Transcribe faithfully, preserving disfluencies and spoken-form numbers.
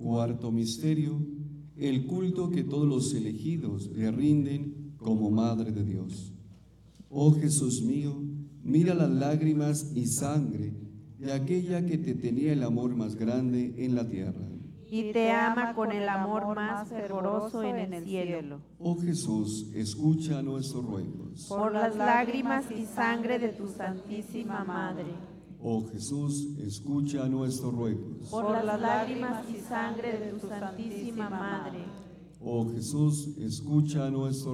Cuarto misterio, el culto que todos los elegidos le rinden como Madre de Dios. Oh Jesús mío, mira las lágrimas y sangre de aquella que te tenía el amor más grande en la tierra. Y te ama con el amor más fervoroso en el cielo. Oh Jesús, escucha nuestros ruegos. Por las lágrimas y sangre de tu Santísima Madre. Oh Jesús, escucha nuestros ruegos. Por las lágrimas y sangre de tu Santísima Madre. Oh Jesús, escucha nuestros